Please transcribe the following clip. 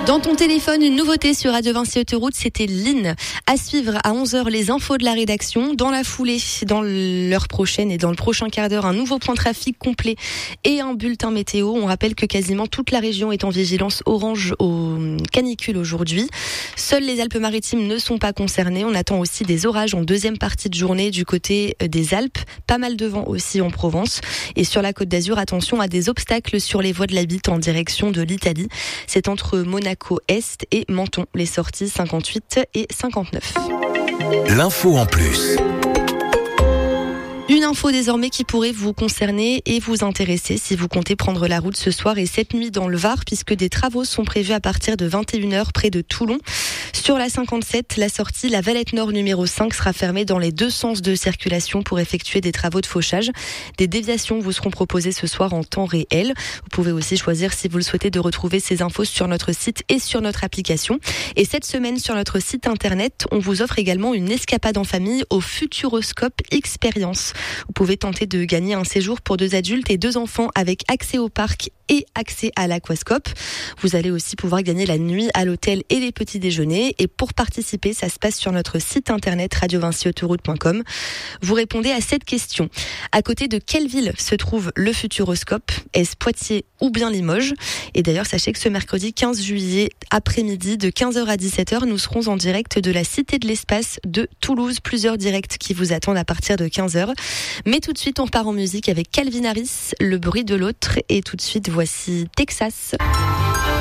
Dans ton téléphone, une nouveauté sur Radio Vinci Autoroute, c'était Lynn. À suivre à 11h, les infos de la rédaction. Dans la foulée, dans l'heure prochaine et dans le prochain quart d'heure, un nouveau point trafic complet et un bulletin météo. On rappelle que quasiment toute la région est en vigilance orange aux canicules aujourd'hui. Seules les Alpes-Maritimes ne sont pas concernées. On attend aussi des orages en deuxième partie de journée du côté des Alpes. Pas mal de vent aussi en Provence. Et sur la Côte d'Azur, attention à des obstacles sur les voies de la Bitte en direction de l'Italie. C'est entre Monaco Est et Menton, les sorties 58 et 59. L'info en plus. Une info désormais qui pourrait vous concerner et vous intéresser si vous comptez prendre la route ce soir et cette nuit dans le Var, puisque des travaux sont prévus à partir de 21h près de Toulon. Sur la 57, la sortie La Valette Nord numéro 5 sera fermée dans les deux sens de circulation pour effectuer des travaux de fauchage. Des déviations vous seront proposées ce soir en temps réel. Vous pouvez aussi choisir, si vous le souhaitez, de retrouver ces infos sur notre site et sur notre application. Et cette semaine, sur notre site internet, on vous offre également une escapade en famille au Futuroscope Experience. Vous pouvez tenter de gagner un séjour pour 2 adultes et 2 enfants avec accès au parc et accès à l'aquascope. Vous allez aussi pouvoir gagner la nuit à l'hôtel et les petits déjeuners. Et pour participer, ça se passe sur notre site internet radiovinciautoroute.com. Vous répondez à cette question. À côté de quelle ville se trouve le Futuroscope ? Est-ce Poitiers ou bien Limoges ? Et d'ailleurs, sachez que ce mercredi 15 juillet après-midi, de 15h à 17h, nous serons en direct de la Cité de l'Espace de Toulouse. Plusieurs directs qui vous attendent à partir de 15h. Mais tout de suite, on repart en musique avec Calvin Harris, Le bruit de l'autre. Et tout de suite, voici Texas.